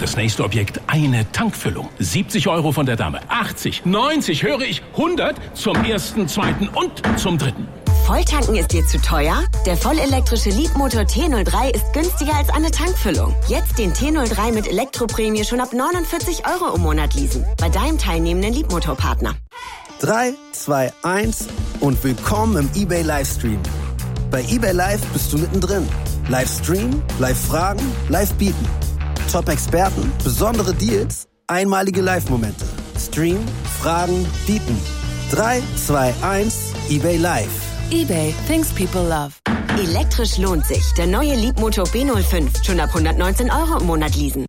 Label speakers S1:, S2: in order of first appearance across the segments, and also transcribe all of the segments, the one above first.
S1: das nächste Objekt eine Tankfüllung. 70 € von der Dame. 80, 90, höre ich 100 zum ersten, zweiten und zum dritten.
S2: Volltanken ist dir zu teuer? Der vollelektrische Leapmotor T03 ist günstiger als eine Tankfüllung. Jetzt den T03 mit Elektroprämie schon ab 49 € im Monat leasen. Bei deinem teilnehmenden Leapmotor-Partner.
S3: 3, 2, 1 und willkommen im eBay Livestream. Bei eBay Live bist du mittendrin. Livestream, Live-Fragen, Live-Bieten. Top-Experten, besondere Deals, einmalige Live-Momente. Stream, Fragen, Bieten. 3, 2, 1, eBay Live.
S4: eBay, things people love.
S2: Elektrisch lohnt sich. Der neue Leapmotor B05. Schon ab 119 € im Monat leasen.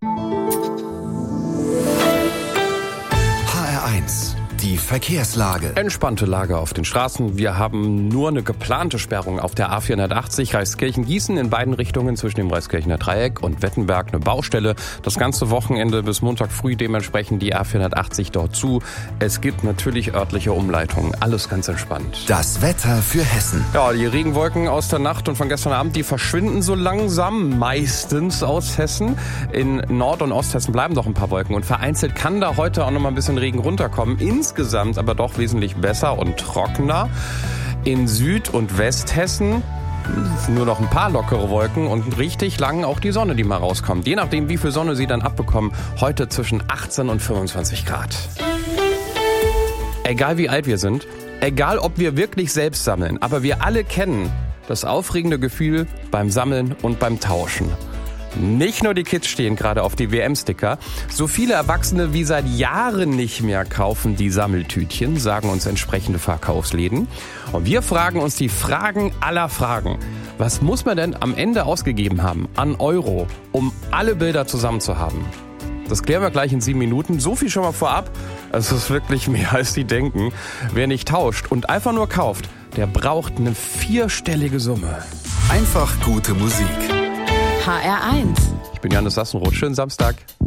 S5: HR1, die Verkehrslage.
S6: Entspannte Lage auf den Straßen. Wir haben nur eine geplante Sperrung auf der A480 Reiskirchen-Gießen in beiden Richtungen zwischen dem Reiskirchener Dreieck und Wettenberg eine Baustelle. Das ganze Wochenende bis Montag früh dementsprechend die A480 dort zu. Es gibt natürlich örtliche Umleitungen. Alles ganz entspannt.
S5: Das Wetter für Hessen.
S6: Ja, die Regenwolken aus der Nacht und von gestern Abend, die verschwinden so langsam, meistens aus Hessen. In Nord- und Osthessen bleiben doch ein paar Wolken und vereinzelt kann da heute auch noch mal ein bisschen Regen runterkommen. Insgesamt aber doch wesentlich besser und trockener. In Süd- und Westhessen nur noch ein paar lockere Wolken und richtig lang auch die Sonne, die mal rauskommt. Je nachdem, wie viel Sonne Sie dann abbekommen, heute zwischen 18 und 25 Grad. Egal wie alt wir sind, egal ob wir wirklich selbst sammeln, aber wir alle kennen das aufregende Gefühl beim Sammeln und beim Tauschen. Nicht nur die Kids stehen gerade auf die WM-Sticker. So viele Erwachsene wie seit Jahren nicht mehr kaufen die Sammeltütchen, sagen uns entsprechende Verkaufsläden. Und wir fragen uns die Fragen aller Fragen. Was muss man denn am Ende ausgegeben haben an Euro, um alle Bilder zusammen zu haben? Das klären wir gleich in 7 Minuten. So viel schon mal vorab. Es ist wirklich mehr, als Sie denken. Wer nicht tauscht und einfach nur kauft, der braucht eine 4-stellige Summe.
S5: Einfach gute Musik.
S4: HR1.
S6: Ich bin Janis Sassenroth. Schönen Samstag.